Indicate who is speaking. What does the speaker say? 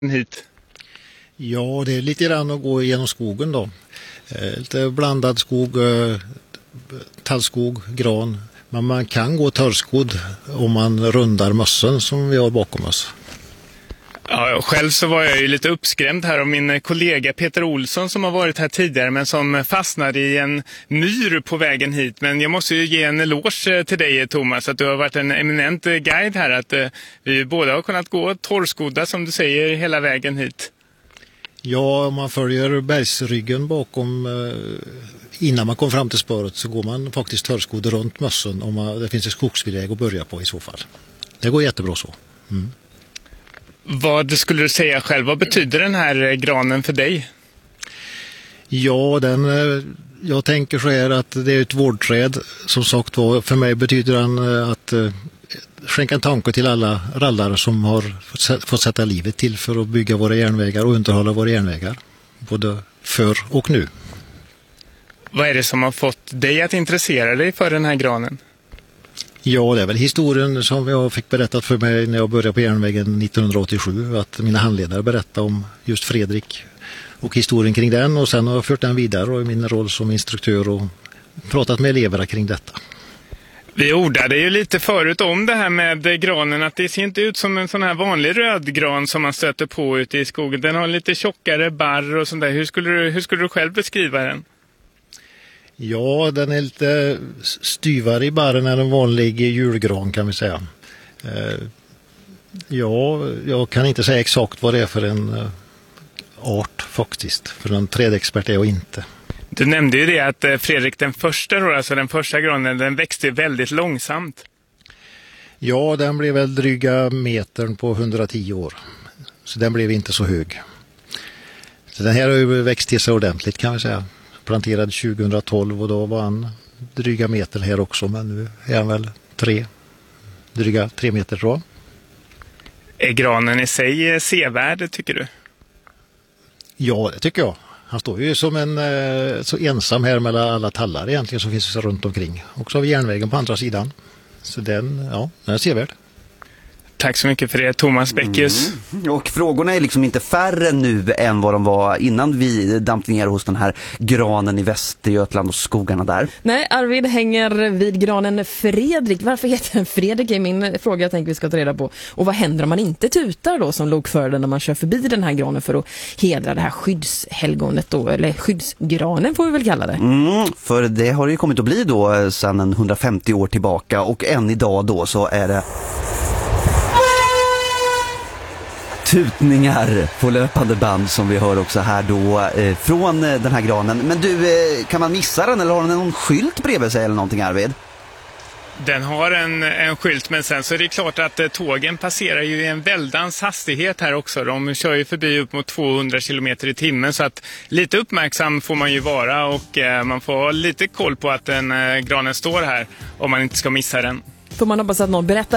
Speaker 1: hit?
Speaker 2: Ja, det är lite grann att gå genom skogen då. Lite blandad skog, tallskog, gran. Men man kan gå törskodd om man rundar mössen som vi har bakom oss.
Speaker 1: Ja, själv så var jag ju lite uppskrämd här av min kollega Peter Olsson som har varit här tidigare men som fastnade i en myr på vägen hit. Men jag måste ju ge en eloge till dig, Thomas, att du har varit en eminent guide här. Att vi båda har kunnat gå torrskodda som du säger hela vägen hit.
Speaker 2: Ja, om man följer bergsryggen bakom innan man kommer fram till spåret så går man faktiskt törskodd runt mössen om det finns en skogsväg att börja på i så fall. Det går jättebra så. Mm.
Speaker 1: Vad skulle du säga själv? Vad betyder den här granen för dig?
Speaker 2: Ja, jag tänker så här att det är ett vårdträd. Som sagt var, för mig betyder den att skänka en tanke till alla rallare som har fått sätta livet till för att bygga våra järnvägar och underhålla våra järnvägar. Både för och nu.
Speaker 1: Vad är det som har fått dig att intressera dig för den här granen?
Speaker 2: Ja, det är väl historien som jag fick berättat för mig när jag började på järnvägen 1987. Att mina handledare berättade om just Fredrik och historien kring den. Och sen har jag fört den vidare och i min roll som instruktör och pratat med eleverna kring detta.
Speaker 1: Vi ordade ju lite förut om det här med granen, att det ser inte ut som en sån här vanlig rödgran som man stöter på ute i skogen. Den har lite tjockare barr och sånt där. Hur skulle du själv beskriva den?
Speaker 2: Ja, den är lite styvare i barren än en vanlig julgran kan vi säga. Ja, jag kan inte säga exakt vad det är för en art faktiskt. För en trädexpert är jag inte.
Speaker 1: Du nämnde ju det att Fredrik den första, alltså den första granen, den växte väldigt långsamt.
Speaker 2: Ja, den blev väl dryga metern på 110 år. Så den blev inte så hög. Så den här har ju växt till sig ordentligt kan vi säga. Planterad 2012 och då var han dryga meter här också, men nu är han väl dryga 3 meter tror jag.
Speaker 1: Är granen i sig sevärd tycker du?
Speaker 2: Ja, det tycker jag. Han står ju som så ensam här mellan alla tallar egentligen som finns runt omkring. Och så har vi järnvägen på andra sidan. Så den är sevärd.
Speaker 1: Tack så mycket för det, Thomas Bäckius.
Speaker 3: Och frågorna är liksom inte färre nu än vad de var innan vi damp ner hos den här granen i Västergötland och skogarna där.
Speaker 4: Nej, Arvid hänger vid granen Fredrik. Varför heter den Fredrik är min fråga jag tänker vi ska ta reda på. Och vad händer om man inte tutar då som lokförare när man kör förbi den här granen för att hedra det här skyddshelgonet då, eller skyddsgranen får vi väl kalla det.
Speaker 3: För det har ju kommit att bli då sedan 150 år tillbaka och än idag då så är det tutningar på löpande band som vi hör också här då från den här granen. Men du, kan man missa den eller har den någon skylt bredvid sig eller någonting, Arvid?
Speaker 1: Den har en skylt, men sen så är det klart att tågen passerar ju i en väldans hastighet här också. De kör ju förbi upp mot 200 km i timmen så att lite uppmärksam får man ju vara och man får ha lite koll på att granen står här om man inte ska missa den.
Speaker 4: Får man hoppas att någon berättar